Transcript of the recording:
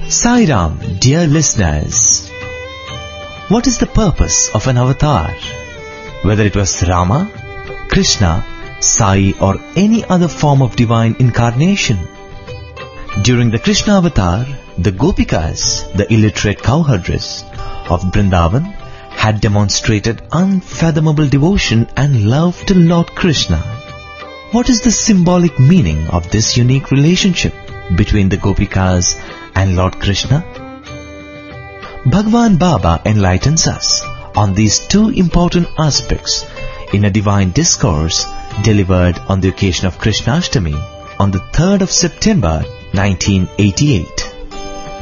Sai Ram, dear listeners. What is the purpose of an avatar? Whether it was Rama, Krishna, Sai or any other form of divine incarnation. During the Krishna avatar, the Gopikas, the illiterate cowherders of Vrindavan, had demonstrated unfathomable devotion and love to Lord Krishna. What is the symbolic meaning of this unique relationship between the Gopikas and Lord Krishna? Bhagwan Baba enlightens us on these two important aspects in a divine discourse delivered on the occasion of Krishnashtami on the 3rd of September 1988.